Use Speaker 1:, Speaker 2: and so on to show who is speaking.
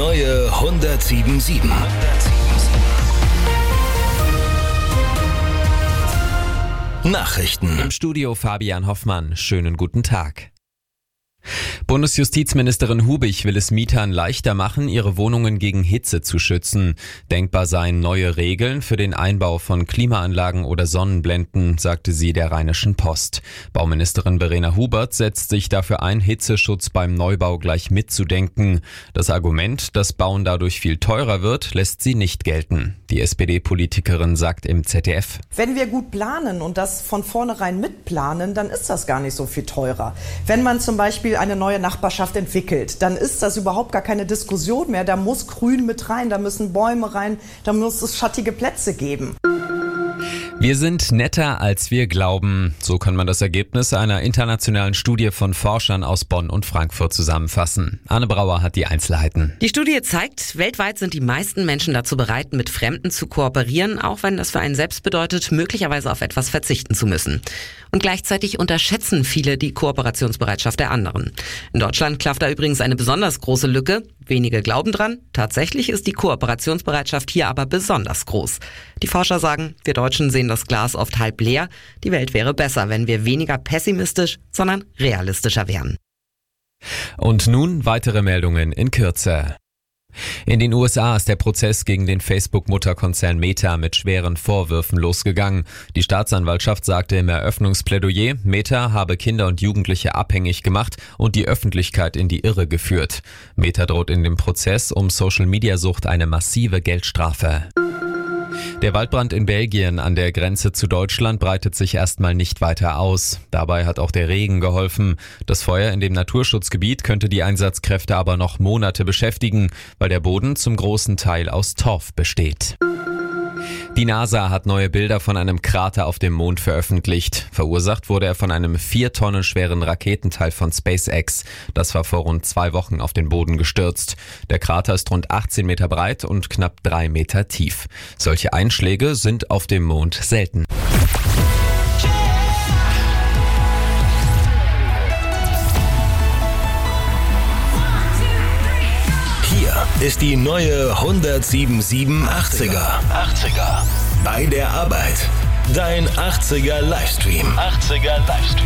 Speaker 1: neue 107.7. Nachrichten.
Speaker 2: Im Studio Fabian Hoffmann. Schönen guten Tag. Bundesjustizministerin Hubich will es Mietern leichter machen, ihre Wohnungen gegen Hitze zu schützen. Denkbar seien neue Regeln für den Einbau von Klimaanlagen oder Sonnenblenden, sagte sie der Rheinischen Post. Bauministerin Verena Hubert setzt sich dafür ein, Hitzeschutz beim Neubau gleich mitzudenken. Das Argument, dass Bauen dadurch viel teurer wird, lässt sie nicht gelten. Die SPD-Politikerin sagt im ZDF:
Speaker 3: Wenn wir gut planen und das von vornherein mitplanen, dann ist das gar nicht so viel teurer. Wenn man zum Beispiel eine neue Nachbarschaft entwickelt, dann ist das überhaupt gar keine Diskussion mehr. Da muss Grün mit rein, da müssen Bäume rein, da muss es schattige Plätze geben.
Speaker 2: Wir sind netter, als wir glauben. So kann man das Ergebnis einer internationalen Studie von Forschern aus Bonn und Frankfurt zusammenfassen. Anne Brauer hat die Einzelheiten.
Speaker 4: Die Studie zeigt, weltweit sind die meisten Menschen dazu bereit, mit Fremden zu kooperieren, auch wenn das für einen selbst bedeutet, möglicherweise auf etwas verzichten zu müssen. Und gleichzeitig unterschätzen viele die Kooperationsbereitschaft der anderen. In Deutschland klafft da übrigens eine besonders große Lücke. Wenige glauben dran. Tatsächlich ist die Kooperationsbereitschaft hier aber besonders groß. Die Forscher sagen, wir Deutschen sehen das Glas oft halb leer. Die Welt wäre besser, wenn wir weniger pessimistisch, sondern realistischer wären.
Speaker 2: Und nun weitere Meldungen in Kürze. In den USA ist der Prozess gegen den Facebook-Mutterkonzern Meta mit schweren Vorwürfen losgegangen. Die Staatsanwaltschaft sagte im Eröffnungsplädoyer, Meta habe Kinder und Jugendliche abhängig gemacht und die Öffentlichkeit in die Irre geführt. Meta droht in dem Prozess um Social-Media-Sucht eine massive Geldstrafe. Der Waldbrand in Belgien an der Grenze zu Deutschland breitet sich erstmal nicht weiter aus. Dabei hat auch der Regen geholfen. Das Feuer in dem Naturschutzgebiet könnte die Einsatzkräfte aber noch Monate beschäftigen, weil der Boden zum großen Teil aus Torf besteht. Die NASA hat neue Bilder von einem Krater auf dem Mond veröffentlicht. Verursacht wurde er von einem 4 Tonnen schweren Raketenteil von SpaceX. Das war vor rund 2 Wochen auf den Boden gestürzt. Der Krater ist rund 18 Meter breit und knapp 3 Meter tief. Solche Einschläge sind auf dem Mond selten.
Speaker 1: Hier ist die neue 107.7 80er. Bei der Arbeit. Dein 80er Livestream.